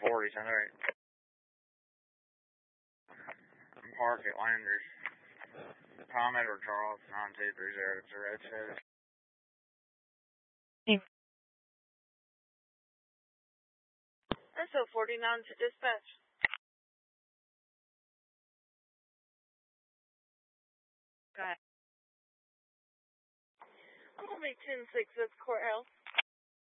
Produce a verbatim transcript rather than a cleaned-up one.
forty, sounds right. I'm parked at Landers. Tom Edward Charles, nine two three zero, it's a red service. S O forty-nine to dispatch. Go ahead. I'm only ten six at the courthouse.